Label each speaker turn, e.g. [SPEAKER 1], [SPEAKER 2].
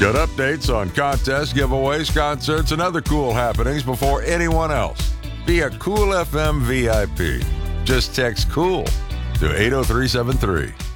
[SPEAKER 1] Get updates on contests, giveaways, concerts, and other cool happenings before anyone else. Be a Cool FM VIP. Just text COOL to 80373.